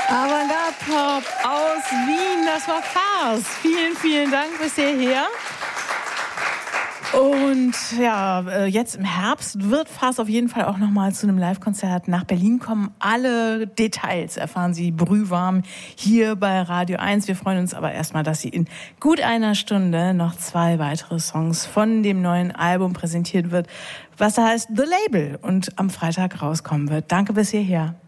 Avantgarde-Pop aus Wien, das war Farce. Vielen, vielen Dank bis hierher. Und ja, jetzt im Herbst wird Farce auf jeden Fall auch nochmal zu einem Live-Konzert nach Berlin kommen. Alle Details erfahren Sie brühwarm hier bei Radio 1. Wir freuen uns aber erstmal, dass Sie in gut einer Stunde noch 2 weitere Songs von dem neuen Album präsentiert wird, was da heißt The Label und am Freitag rauskommen wird. Danke bis hierher.